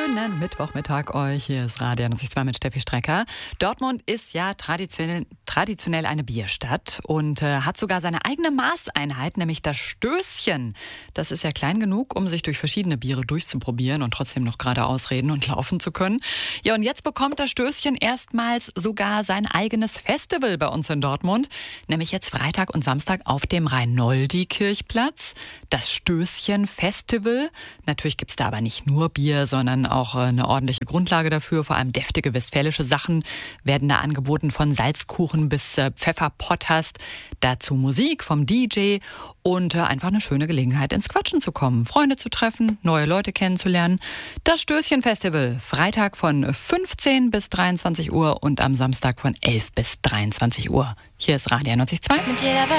Schönen Mittwochmittag euch. Hier ist Radio 92 mit Steffi Strecker. Dortmund ist ja traditionell eine Bierstadt und hat sogar seine eigene Maßeinheit, nämlich das Stößchen. Das ist ja klein genug, um sich durch verschiedene Biere durchzuprobieren und trotzdem noch gerade ausreden und laufen zu können. Ja, und jetzt bekommt das Stößchen erstmals sogar sein eigenes Festival bei uns in Dortmund, nämlich jetzt Freitag und Samstag auf dem Rhein-Noldi-Kirchplatz. Das Stößchen-Festival. Natürlich gibt's da aber nicht nur Bier, sondern auch eine ordentliche Grundlage dafür. Vor allem deftige westfälische Sachen werden da angeboten, von Salzkuchen bis Pfefferpotthast. Dazu Musik vom DJ und einfach eine schöne Gelegenheit, ins Quatschen zu kommen, Freunde zu treffen, neue Leute kennenzulernen. Das Stößchen-Festival, Freitag von 15 bis 23 Uhr und am Samstag von 11 bis 23 Uhr. Hier ist Radio 92.